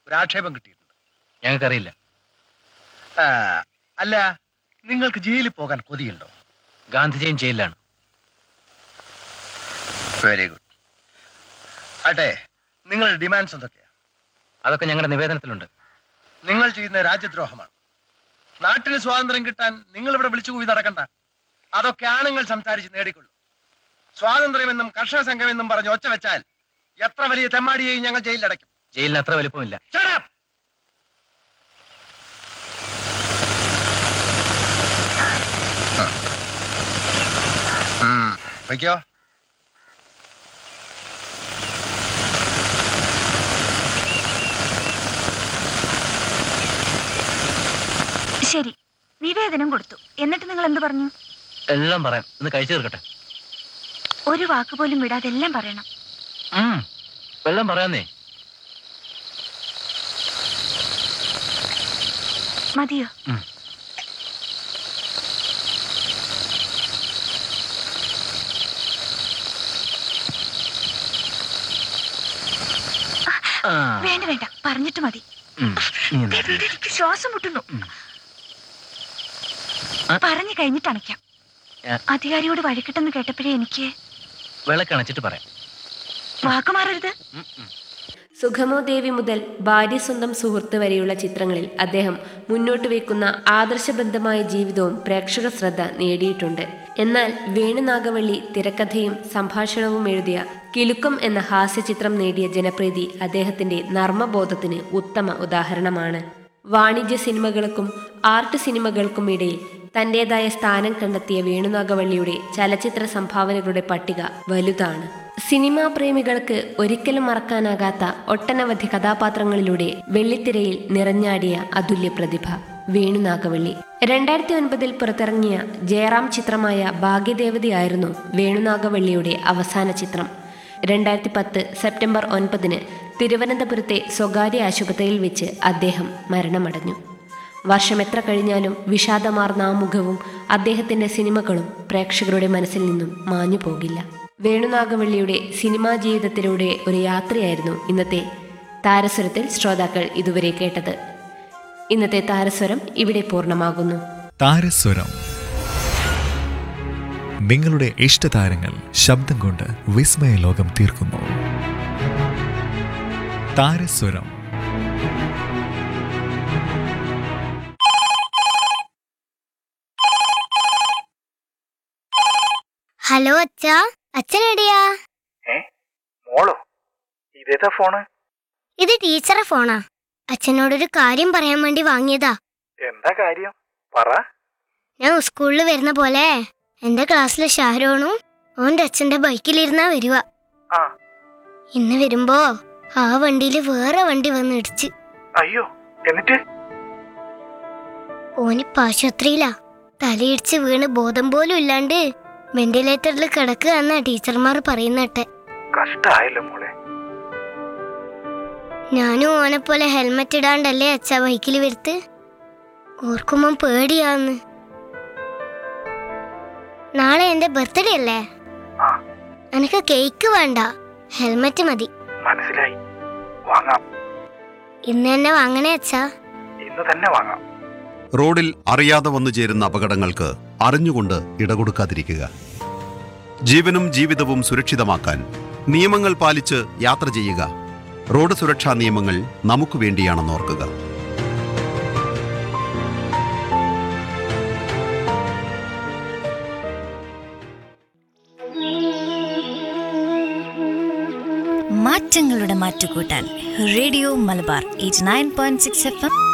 ഒരാക്ഷേപം കിട്ടിയിട്ടുണ്ട്. ഞങ്ങൾക്കറിയില്ല. അല്ല, നിങ്ങൾക്ക് ജയിലിൽ പോകാൻ കൊതിയുണ്ടോ? ഗാന്ധിജിയും ജയിലിലാണ്. Very good. ആട്ടെ, നിങ്ങളുടെ ഡിമാൻഡ്സ് എന്തൊക്കെയാ? അതൊക്കെ ഞങ്ങളുടെ നിവേദനത്തിലുണ്ട്. നിങ്ങൾ ചെയ്യുന്ന രാജ്യദ്രോഹമാണ്. നാട്ടിന് സ്വാതന്ത്ര്യം കിട്ടാൻ നിങ്ങൾ ഇവിടെ വിളിച്ചു കൂടി നടക്കണ്ട. അതൊക്കെ ആണുങ്ങൾ സംസാരിച്ച് നേടിക്കൊള്ളു. സ്വാതന്ത്ര്യമെന്നും കർഷക സംഘമെന്നും പറഞ്ഞ് ഒച്ച വെച്ചാൽ എത്ര വലിയ തെമ്മാടിയെയും ഞങ്ങൾ ജയിലിലടയ്ക്കും. ജയിലിന് അത്ര വലുപ്പമില്ല. വയ്ക്കോ. ശരി, നിവേദനം കൊടുത്തു. എന്നിട്ട് നിങ്ങൾ എന്ത് പറഞ്ഞു? എല്ലാം പറയാം. ഇന്ന് കഴിച്ചു തീർക്കട്ടെ. ഒരു വാക്ക് പോലും വിടാതെ എല്ലാം പറയണം. എല്ലാം പറയാന്നേ. മതിയോ? വേണ്ട വേണ്ട, പറഞ്ഞിട്ട് മതി. എനിക്ക് ശ്വാസം മുട്ടുന്നു. പറഞ്ഞു കഴിഞ്ഞിട്ട് അണയ്ക്കാം. അധികാരിയോട് വഴിക്കിട്ടെന്ന് കേട്ടപ്പോഴേ എനിക്ക് വിളക്കണച്ചിട്ട് പറയാം. വാക്കുമാറരുത്. സുഖമോ ദേവി മുതൽ ഭാര്യ സ്വന്തം സുഹൃത്ത് വരെയുള്ള ചിത്രങ്ങളിൽ അദ്ദേഹം മുന്നോട്ട് വയ്ക്കുന്ന ആദർശബദ്ധമായ ജീവിതവും പ്രേക്ഷക ശ്രദ്ധ നേടിയിട്ടുണ്ട്. എന്നാൽ വേണുനാഗവള്ളി തിരക്കഥയും സംഭാഷണവും എഴുതിയ കിലുക്കം എന്ന ഹാസ്യചിത്രം നേടിയ ജനപ്രീതി അദ്ദേഹത്തിന്റെ നർമ്മബോധത്തിന് ഉത്തമ ഉദാഹരണമാണ്. വാണിജ്യ സിനിമകൾക്കും ആർട്ട് സിനിമകൾക്കും ഇടയിൽ തന്റേതായ സ്ഥാനം കണ്ടെത്തിയ വേണുനാഗവള്ളിയുടെ ചലച്ചിത്ര സംഭാവനകളുടെ പട്ടിക വലുതാണ്. സിനിമാ പ്രേമികൾക്ക് ഒരിക്കലും മറക്കാനാകാത്ത ഒട്ടനവധി കഥാപാത്രങ്ങളിലൂടെ വെള്ളിത്തിരയിൽ നിറഞ്ഞാടിയ അതുല്യ പ്രതിഭ വേണുനാഗവള്ളി. 2009 പുറത്തിറങ്ങിയ ജയറാം ചിത്രമായ ഭാഗ്യദേവതയായിരുന്നു വേണുനാഗവള്ളിയുടെ അവസാന ചിത്രം. 2010 സെപ്റ്റംബർ 9 തിരുവനന്തപുരത്തെ സ്വകാര്യ ആശുപത്രിയിൽ വെച്ച് അദ്ദേഹം മരണമടഞ്ഞു. വർഷം എത്ര കഴിഞ്ഞാലും വിഷാദമാർന്ന ആ മുഖവും അദ്ദേഹത്തിന്റെ സിനിമകളും പ്രേക്ഷകരുടെ മനസ്സിൽ നിന്നും മാഞ്ഞു പോകില്ല. വേണുനാഗവള്ളിയുടെ സിനിമാ ജീവിതത്തിലൂടെ ഒരു യാത്രയായിരുന്നു ഇന്നത്തെ താരസ്വരത്തിൽ ശ്രോതാക്കൾ ഇതുവരെ കേട്ടത്. ഇന്നത്തെ താരസ്വരം ഇവിടെ പൂർണ്ണമാകുന്നു. താരസ്വരം, നിങ്ങളുടെ ഇഷ്ടതാരങ്ങൾ ശബ്ദം കൊണ്ട് വിസ്മയ ലോകം തീർക്കുന്നു. താരസ്വരം. ഹലോ അച്ഛാ, അച്ഛനെടിയാ? മോളോ? ഇതേതാ ഫോണ്? ഇത് ടീച്ചറെ ഫോണാ. അച്ഛനോടൊരു കാര്യം പറയാൻ വേണ്ടി വാങ്ങിയതാ. എന്താ കാര്യം? പറ. ഞാൻ സ്കൂളിൽ വരുന്ന പോലെ എന്റെ ക്ലാസ്സിലെ ഷാരോണും ഓന്റെ അച്ഛന്റെ ബൈക്കിലിരുന്നാ വരുക. ഇന്ന് വരുമ്പോ ആ വണ്ടിയില് വേറെ വണ്ടി വന്ന് ഇടിച്ച്. അയ്യോ, എന്നിട്ട്? ഓനിപ്പ ആശുപത്രിയിലാ. തലയിടിച്ച് വീണ് ബോധം പോലും ഇല്ലാണ്ട് വെന്റിലേറ്ററിൽ കിടക്കുക എന്നാ ടീച്ചർമാർ പറയുന്നട്ടെ. കഷ്ടായല്ലോ മോളെ. ഞാനും ഓനെ പോലെ ഹെൽമെറ്റ് ഇടാണ്ടല്ലേ അച്ഛാ ബൈക്കിൽ വരുത്ത്. ഓർക്കുമ്പോ പേടിയാന്ന്. നാളെ എന്റെ ബർത്ത്ഡേ അല്ലേ? എനിക്ക് കേക്ക് വേണ്ട, ഹെൽമെറ്റ് മതി. മനസ്സിലായി, വാങ്ങാം. ഇന്ന് തന്നെ വാങ്ങണേ അച്ഛാ? ഇന്ന് തന്നെ വാങ്ങാം. റോഡിൽ അറിയാതെ വന്നു ചേരുന്ന അപകടങ്ങൾക്ക് അറിഞ്ഞുകൊണ്ട് ഇടകൊടുക്കാതിരിക്കുക. ജീവനും ജീവിതവും സുരക്ഷിതമാക്കാൻ നിയമങ്ങൾ പാലിച്ച് യാത്ര ചെയ്യുക. റോഡ് സുരക്ഷാ നിയമങ്ങൾ നമുക്ക് വേണ്ടിയാണെന്ന് ഓർക്കുക. മാറ്റങ്ങളുടെ മാറ്റുകൂട്ടാൻ റേഡിയോ മലബാർ 89.6 FM